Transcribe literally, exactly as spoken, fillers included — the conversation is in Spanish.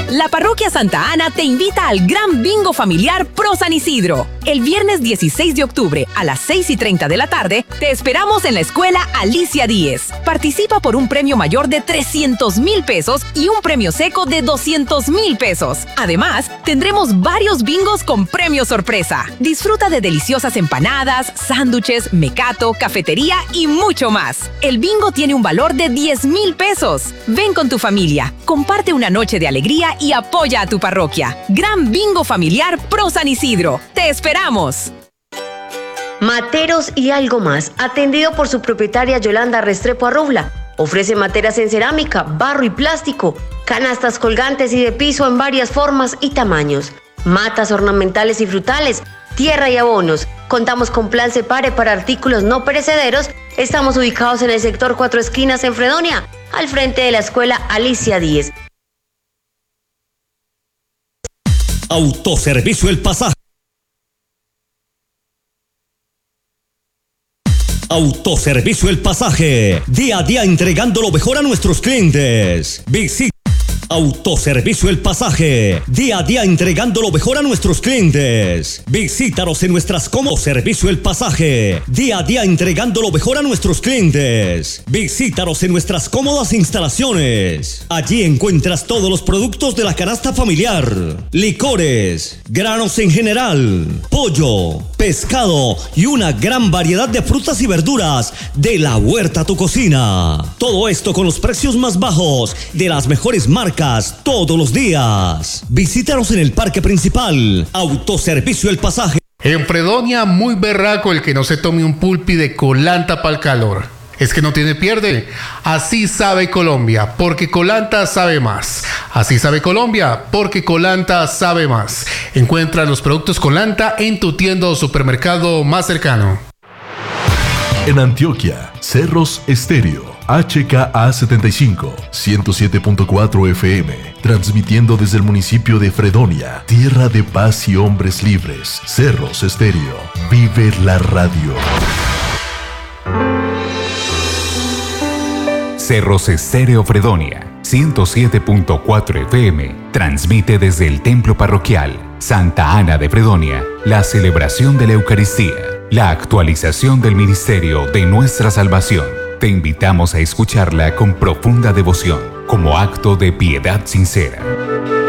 La Parroquia Santa Ana te invita al Gran Bingo Familiar Pro San Isidro. El viernes dieciséis de octubre a las seis y treinta de la tarde te esperamos en la escuela Alicia Díez. Participa por un premio mayor de trescientos mil pesos y un premio seco de doscientos mil pesos. Además, tendremos varios bingos con premio sorpresa. Disfruta de deliciosas empanadas, sándwiches, mecato, cafetería y mucho más. El bingo tiene un valor de diez mil pesos. Ven con tu familia, comparte una noche de alegría y apoya a tu parroquia. Gran Bingo Familiar Pro San Isidro. ¡Te esperamos! Materos y algo más, atendido por su propietaria Yolanda Restrepo Arrubla. Ofrece materas en cerámica, barro y plástico, canastas colgantes y de piso en varias formas y tamaños, matas ornamentales y frutales, tierra y abonos. Contamos con plan Separe para artículos no perecederos. Estamos ubicados en el sector Cuatro Esquinas en Fredonia, al frente de la escuela Alicia Díez. Autoservicio El Pasaje. Autoservicio El Pasaje. Día a día entregando lo mejor a nuestros clientes. Visita Autoservicio El Pasaje. Día a día entregando lo mejor a nuestros clientes. Visítanos en nuestras cómodas. Servicio El Pasaje. Día a día entregando lo mejor a nuestros clientes. Visítanos en nuestras cómodas instalaciones. Allí encuentras todos los productos de la canasta familiar. Licores, granos en general, pollo, pescado y una gran variedad de frutas y verduras de la huerta a tu cocina. Todo esto con los precios más bajos de las mejores marcas todos los días. Visítanos en el parque principal. Autoservicio El Pasaje. En Fredonia, muy berraco el que no se tome un pulpi de colanta para el calor. Es que no tiene pierde. Así sabe Colombia, porque Colanta sabe más. Así sabe Colombia, porque Colanta sabe más. Encuentra los productos Colanta en tu tienda o supermercado más cercano. En Antioquia, Cerros Estéreo, H K A setenta y cinco, ciento siete punto cuatro F M, transmitiendo desde el municipio de Fredonia, tierra de paz y hombres libres. Cerros Estéreo, vive la radio. Cerros Estéreo Fredonia, ciento siete punto cuatro F M, transmite desde el templo parroquial Santa Ana de Fredonia, la celebración de la Eucaristía, la actualización del ministerio de nuestra salvación. Te invitamos a escucharla con profunda devoción, como acto de piedad sincera.